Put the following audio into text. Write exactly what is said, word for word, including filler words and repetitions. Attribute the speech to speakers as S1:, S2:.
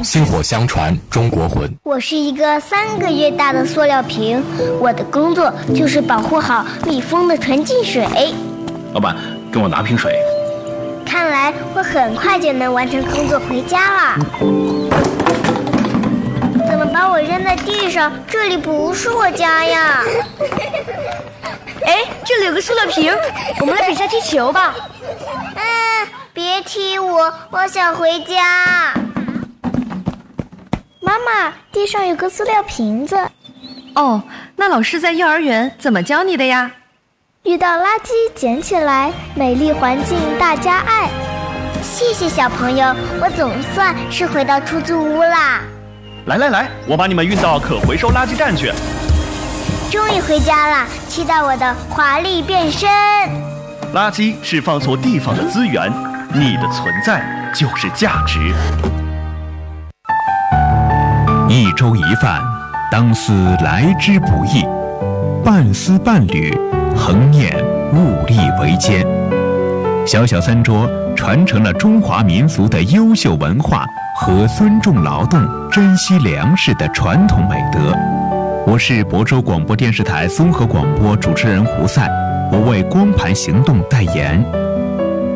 S1: 薪火相传，中国魂。
S2: 我是一个三个月大的塑料瓶，我的工作就是保护好密封的纯净水。
S3: 老板，跟我拿瓶水。
S2: 看来我很快就能完成工作回家了。怎么把我扔在地上？这里不是我家呀！
S4: 哎，这里有个塑料瓶，我们来比赛踢球吧。
S2: 嗯，别踢我，我想回家。
S5: 妈妈，地上有个塑料瓶子。
S4: 哦，那老师在幼儿园怎么教你的呀？
S5: 遇到垃圾捡起来，美丽环境大家爱。
S2: 谢谢小朋友，我总算是回到出租屋啦。
S3: 来来来，我把你们运到可回收垃圾站去。
S2: 终于回家啦，期待我的华丽变身。
S3: 垃圾是放错地方的资源，你的存在就是价值。
S6: 一粥一饭，当思来之不易；半丝半缕，恒念物力维艰。小小餐桌传承了中华民族的优秀文化和尊重劳动、珍惜粮食的传统美德。我是亳州广播电视台综合广播主持人胡赛，我为光盘行动代言。